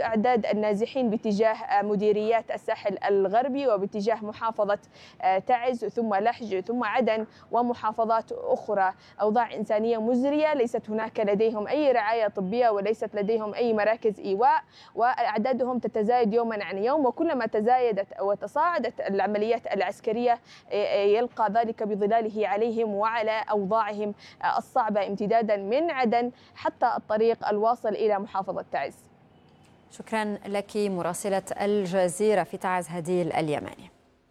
أعداد النازحين باتجاه مديريات الساحل الغربي وباتجاه محافظة تعز ثم لحج ثم عدن ومحافظات أخرى. أوضاع إنسانية مزرية، ليست هناك لديهم أي رعاية طبية وليست لديهم أي مراكز إيواء، وأعدادهم تتزايد يوما عن يوم، وكلما تزايدت وتصاعدت العمليات العسكرية يلقى ذلك بظلاله عليهم وعلى أوضاعهم الصعبة امتدادا من عدن حتى الطريق الواصل إلى محافظة تعز. شكرا لك مراسلة الجزيرة في تعز هديل اليماني.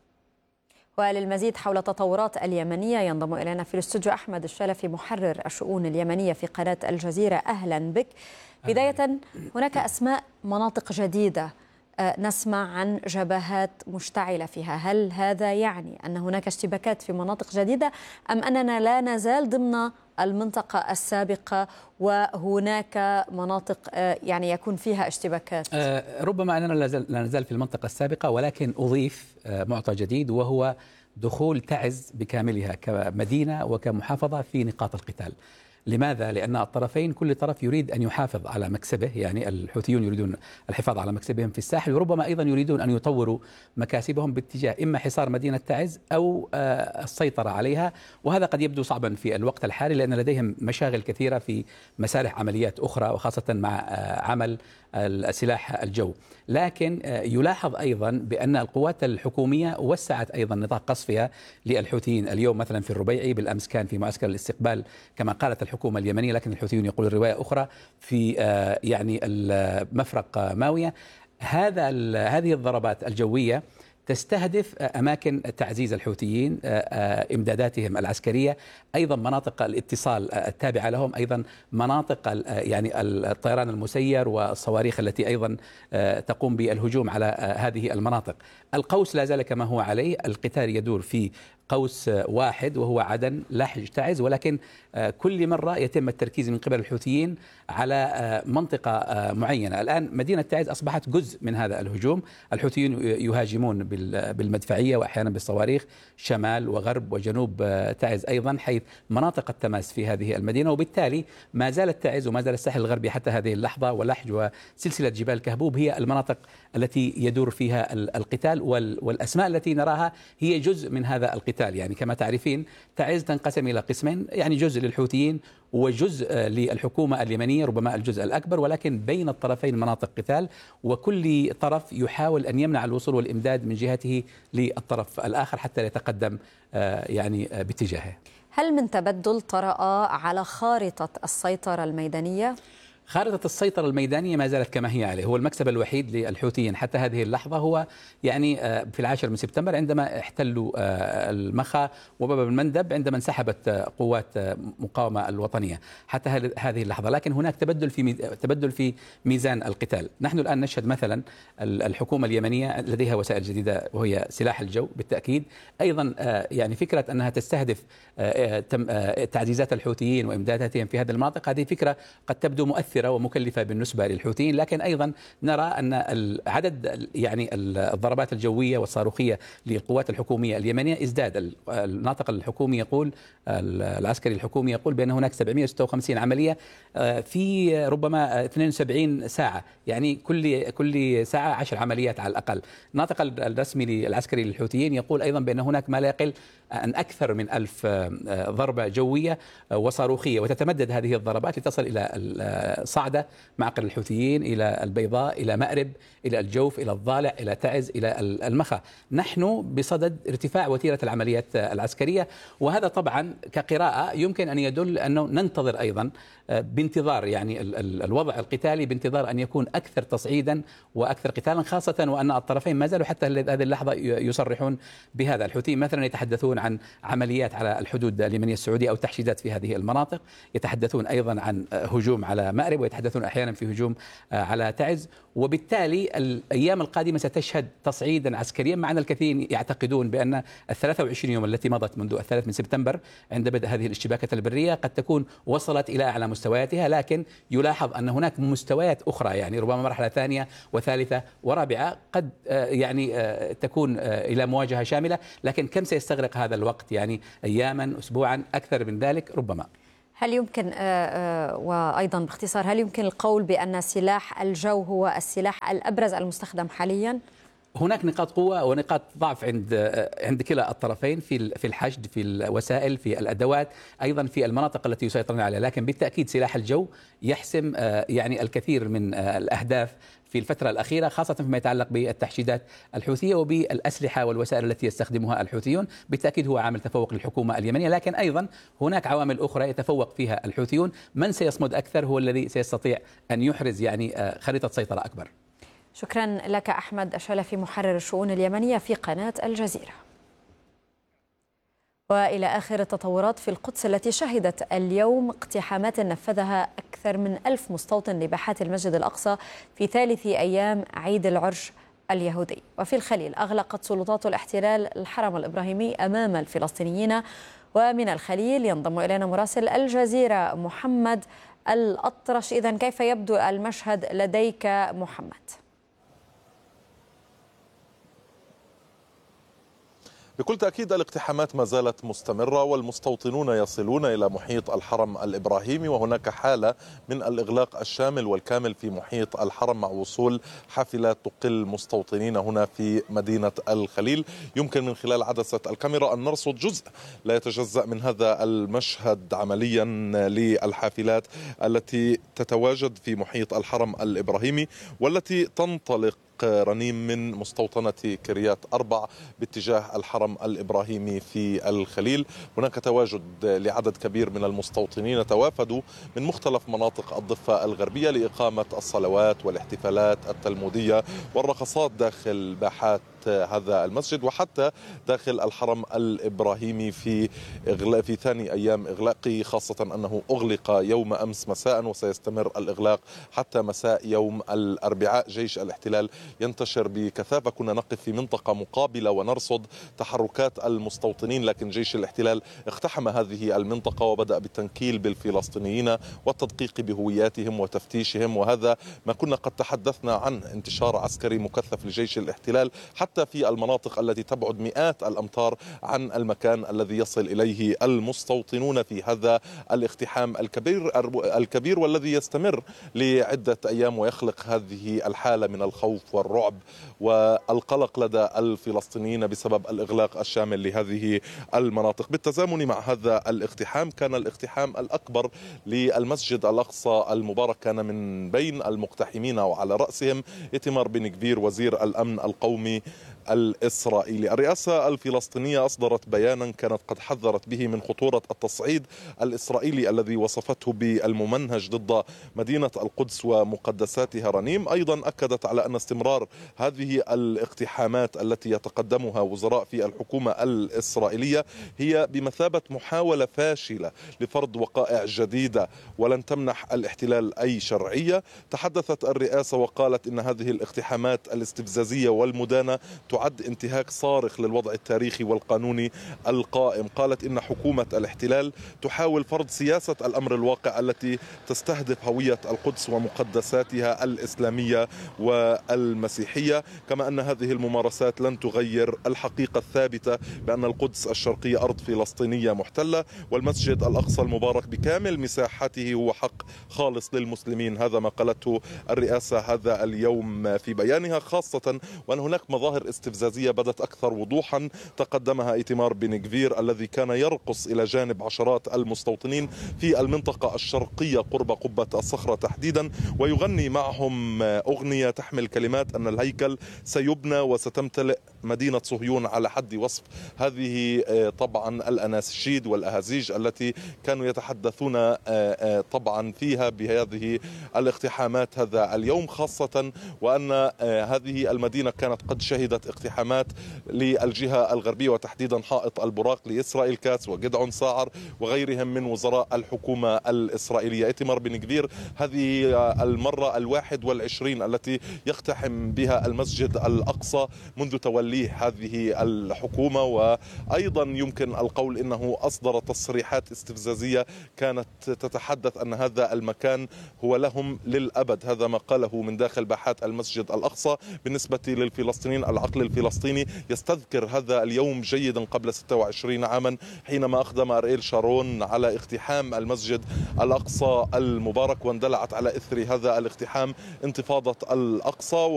وللمزيد حول التطورات اليمنية ينضم إلينا في الاستوديو أحمد الشلفي محرر الشؤون اليمنية في قناة الجزيرة. أهلا بك. بداية، هناك أسماء مناطق جديدة نسمع عن جبهات مشتعلة فيها، هل هذا يعني أن هناك اشتباكات في مناطق جديدة أم أننا لا نزال ضمن المنطقة السابقة وهناك مناطق يعني يكون فيها اشتباكات؟ ربما أننا لا نزال في المنطقة السابقة، ولكن أضيف معطى جديد وهو دخول تعز بكاملها كمدينة وكمحافظة في نقاط القتال. لماذا؟ لأن الطرفين كل طرف يريد أن يحافظ على مكسبه، يعني الحوثيون يريدون الحفاظ على مكسبهم في الساحل، وربما أيضا يريدون أن يطوروا مكاسبهم باتجاه إما حصار مدينة تعز أو السيطرة عليها، وهذا قد يبدو صعبا في الوقت الحالي لأن لديهم مشاغل كثيرة في مسارح عمليات أخرى، وخاصة مع عمل السلاح الجو. لكن يلاحظ أيضا بأن القوات الحكومية وسعت أيضا نطاق قصفها للحوثيين. اليوم مثلا في الربيعي، بالأمس كان في معسكر الاستقبال كما قالت الحكومة اليمنية، لكن الحوثيون يقولون رواية أخرى في يعني مفرق ماوية. هذه الضربات الجوية تستهدف أماكن تعزيز الحوثيين، إمداداتهم العسكرية، أيضا مناطق الاتصال التابعة لهم، أيضا مناطق يعني الطيران المسير والصواريخ التي أيضا تقوم بالهجوم على هذه المناطق. القوس لا زال كما هو عليه، القتال يدور في قوس واحد وهو عدن لحج تعز، ولكن كل مرة يتم التركيز من قبل الحوثيين على منطقة معينة. الآن مدينة تعز أصبحت جزء من هذا الهجوم. الحوثيين يهاجمون بالمدفعية وأحيانا بالصواريخ شمال وغرب وجنوب تعز أيضا، حيث مناطق التماس في هذه المدينة، وبالتالي ما زالت تعز وما زال الساحل الغربي حتى هذه اللحظة ولحج وسلسلة جبال كهبوب هي المناطق التي يدور فيها القتال، والأسماء التي نراها هي جزء من هذا القتال. يعني كما تعرفين تعز تنقسم إلى قسمين، يعني جزء للحوثيين وجزء للحكومة اليمنية، ربما الجزء الأكبر، ولكن بين الطرفين مناطق قتال، وكل طرف يحاول أن يمنع الوصول والإمداد من جهته للطرف الآخر حتى يتقدم يعني باتجاهه. هل من تبدل طرأ على خارطة السيطرة الميدانية؟ خارطة السيطرة الميدانية ما زالت كما هي عليه. هو المكسب الوحيد للحوثيين حتى هذه اللحظة هو يعني في 10 من سبتمبر عندما احتلوا المخا وباب المندب، عندما انسحبت قوات مقاومة الوطنية حتى هذه اللحظة. لكن هناك تبدل في ميزان القتال. نحن الآن نشهد مثلا الحكومة اليمنية لديها وسائل جديدة وهي سلاح الجو بالتأكيد، أيضا يعني فكرة أنها تستهدف تعزيزات الحوثيين وإمداداتهم في هذه المناطق، هذه فكرة قد تبدو مؤثرة ومكلفة بالنسبة للحوثيين، لكن أيضا نرى أن عدد يعني الضربات الجوية والصاروخية للقوات الحكومية اليمنية ازداد. الناطق الحكومي يقول، العسكري الحكومي يقول بأن هناك 756 عملية في ربما 72 ساعة، يعني كل ساعة 10 عمليات على الأقل. الناطق الرسمي للعسكري للحوثيين يقول أيضا بأن هناك ما لا يقل أن أكثر من 1000 ضربة جوية وصاروخية، وتتمدد هذه الضربات لتصل إلى صعدة معقل الحوثيين، إلى البيضاء، إلى مأرب، إلى الجوف، إلى الضالع، إلى تعز، إلى المخا. نحن بصدد ارتفاع وتيرة العمليات العسكرية، وهذا طبعا كقراءة يمكن أن يدل أنه ننتظر أيضا بانتظار يعني الوضع القتالي بانتظار أن يكون أكثر تصعيدا وأكثر قتالا، خاصة وأن الطرفين ما زالوا حتى هذه اللحظة يصرحون بهذا. الحوثيين مثلا يتحدثون عن عمليات على الحدود اليمنية السعودية أو تحشيدات في هذه المناطق، يتحدثون أيضا عن هجوم على مأرب، ويتحدثون أحيانا في هجوم على تعز، وبالتالي الأيام القادمة ستشهد تصعيدا عسكريا. معنا الكثير يعتقدون بأن 23 يوم التي مضت منذ 3 من سبتمبر عند بدء هذه الاشتباكات البرية قد تكون وصلت إلى أعلى مستوياتها، لكن يلاحظ أن هناك مستويات أخرى، يعني ربما مرحلة ثانية وثالثة ورابعة قد يعني تكون إلى مواجهة شاملة. لكن كم سيستغرق هذا الوقت؟ يعني أياما، أسبوعا، أكثر من ذلك ربما. هل يمكن وأيضا باختصار هل يمكن القول بأن سلاح الجو هو السلاح الأبرز المستخدم حاليا؟ هناك نقاط قوة ونقاط ضعف عند كلا الطرفين في الحشد، في الوسائل، في الأدوات، أيضا في المناطق التي يسيطرون عليها. لكن بالتأكيد سلاح الجو يحسم يعني الكثير من الأهداف في الفترة الأخيرة، خاصة فيما يتعلق بالتحشيدات الحوثية وبالأسلحة والوسائل التي يستخدمها الحوثيون. بالتأكيد هو عامل تفوق للحكومة اليمنية، لكن أيضا هناك عوامل أخرى يتفوق فيها الحوثيون. من سيصمد أكثر هو الذي سيستطيع أن يحرز يعني خريطة سيطرة أكبر. شكرا لك أحمد الشلفي محرر الشؤون اليمنية في قناة الجزيرة. وإلى آخر التطورات في القدس التي شهدت اليوم اقتحامات نفذها أكثر من 1000 مستوطن لباحات المسجد الأقصى في ثالث أيام عيد العرش اليهودي. وفي الخليل أغلقت سلطات الاحتلال الحرم الإبراهيمي أمام الفلسطينيين. ومن الخليل ينضم إلينا مراسل الجزيرة محمد الأطرش. إذن كيف يبدو المشهد لديك محمد؟ بكل تأكيد الاقتحامات ما زالت مستمرة والمستوطنون يصلون إلى محيط الحرم الإبراهيمي، وهناك حالة من الإغلاق الشامل والكامل في محيط الحرم مع وصول حافلات تقل مستوطنين هنا في مدينة الخليل. يمكن من خلال عدسة الكاميرا أن نرصد جزء لا يتجزأ من هذا المشهد عمليا للحافلات التي تتواجد في محيط الحرم الإبراهيمي والتي تنطلق رنيم من مستوطنة كريات 4 باتجاه الحرم الإبراهيمي في الخليل. هناك تواجد لعدد كبير من المستوطنين توافدوا من مختلف مناطق الضفة الغربية لإقامة الصلوات والاحتفالات التلمودية والرقصات داخل باحات هذا المسجد وحتى داخل الحرم الإبراهيمي في ثاني أيام إغلاقه، خاصة أنه أغلق يوم أمس مساء وسيستمر الإغلاق حتى مساء يوم الأربعاء. جيش الاحتلال ينتشر بكثافة، كنا نقف في منطقة مقابلة ونرصد تحركات المستوطنين، لكن جيش الاحتلال اقتحم هذه المنطقة وبدأ بالتنكيل بالفلسطينيين والتدقيق بهوياتهم وتفتيشهم، وهذا ما كنا قد تحدثنا عن انتشار عسكري مكثف لجيش الاحتلال حتى في المناطق التي تبعد مئات الأمتار عن المكان الذي يصل إليه المستوطنون في هذا الاقتحام الكبير والذي يستمر لعدة أيام ويخلق هذه الحالة من الخوف والرعب والقلق لدى الفلسطينيين بسبب الإغلاق الشامل لهذه المناطق. بالتزامن مع هذا الاقتحام كان الاقتحام الأكبر للمسجد الأقصى المبارك، كان من بين المقتحمين وعلى رأسهم إيتمار بن غفير وزير الأمن القومي الإسرائيلي. الرئاسة الفلسطينية أصدرت بيانا كانت قد حذرت به من خطورة التصعيد الإسرائيلي الذي وصفته بالممنهج ضد مدينة القدس ومقدساتها رنيم. أيضا أكدت على أن استمرار هذه الاقتحامات التي يتقدمها وزراء في الحكومة الإسرائيلية هي بمثابة محاولة فاشلة لفرض وقائع جديدة ولن تمنح الاحتلال أي شرعية. تحدثت الرئاسة وقالت إن هذه الاقتحامات الاستفزازية والمدانة تعد انتهاك صارخ للوضع التاريخي والقانوني القائم. قالت إن حكومة الاحتلال تحاول فرض سياسة الأمر الواقع التي تستهدف هوية القدس ومقدساتها الإسلامية والمسيحية، كما أن هذه الممارسات لن تغير الحقيقة الثابتة بأن القدس الشرقية أرض فلسطينية محتلة والمسجد الأقصى المبارك بكامل مساحته هو حق خالص للمسلمين. هذا ما قالته الرئاسة هذا اليوم في بيانها، خاصة وأن هناك مظاهر استفزازية بدت أكثر وضوحا تقدمها إيتمار بن غفير الذي كان يرقص إلى جانب عشرات المستوطنين في المنطقة الشرقية قرب قبة الصخرة تحديدا، ويغني معهم أغنية تحمل كلمات أن الهيكل سيبنى وستمتلئ مدينة صهيون على حد وصف هذه طبعا الأناشيد والأهازيج التي كانوا يتحدثون طبعا فيها بهذه الاقتحامات هذا اليوم، خاصة وأن هذه المدينة كانت قد شهدت اقتحامات للجهة الغربية وتحديدا حائط البراق لإسرائيل كاتس وجدعون ساعر وغيرهم من وزراء الحكومة الإسرائيلية. إيتمار بن غفير هذه المرة 21 التي يقتحم بها المسجد الأقصى منذ توليه هذه الحكومة، وأيضا يمكن القول إنه أصدر تصريحات استفزازية كانت تتحدث أن هذا المكان هو لهم للأبد. هذا ما قاله من داخل باحات المسجد الأقصى بالنسبة للفلسطينيين العقل الفلسطيني يستذكر هذا اليوم جيدا قبل 26 عاما حينما أقدم أرييل شارون على اقتحام المسجد الأقصى المبارك، واندلعت على إثر هذا الاقتحام انتفاضة الأقصى.